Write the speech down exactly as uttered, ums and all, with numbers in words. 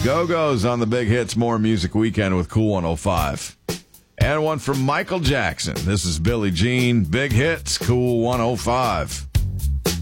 Go-Go's on the Big Hits More Music Weekend with Cool one oh five. And one from Michael Jackson. This is Billie Jean. Big Hits, Cool one oh five.